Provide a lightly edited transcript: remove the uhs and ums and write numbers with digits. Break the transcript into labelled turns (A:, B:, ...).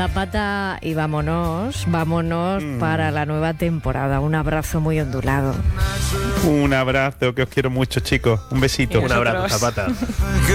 A: Zapata y vámonos para la nueva temporada. Un abrazo muy ondulado.
B: Un abrazo, que os quiero mucho, chicos. Un besito.
C: Un abrazo, Zapata.